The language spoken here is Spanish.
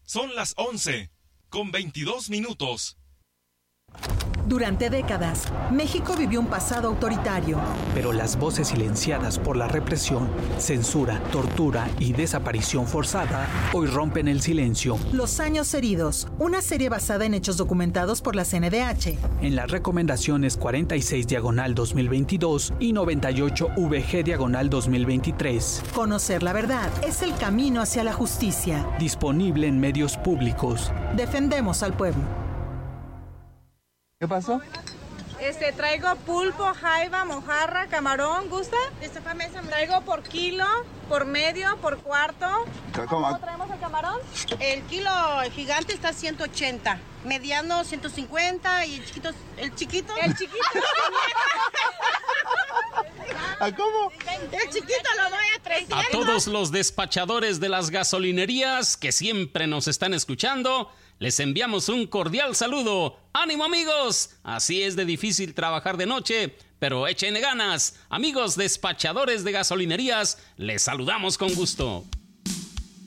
Son las 11:22. Durante décadas, México vivió un pasado autoritario. Pero las voces silenciadas por la represión, censura, tortura y desaparición forzada hoy rompen el silencio. Los años heridos, una serie basada en hechos documentados por la CNDH. En las recomendaciones 46/2022 y 98/VG/2023. Conocer la verdad es el camino hacia la justicia. Disponible en medios públicos. Defendemos al pueblo. ¿Qué pasó? Traigo pulpo, jaiba, mojarra, camarón, ¿gusta? Traigo por kilo, por medio, por cuarto. ¿Cómo traemos el camarón? El kilo gigante está 180, mediano 150 y el chiquito. El chiquito. ¿A cómo? El chiquito lo doy a 300. A todos los despachadores de las gasolinerías que siempre nos están escuchando, les enviamos un cordial saludo. ¡Ánimo, amigos! Así es de difícil trabajar de noche, pero échenle ganas. Amigos despachadores de gasolinerías, les saludamos con gusto.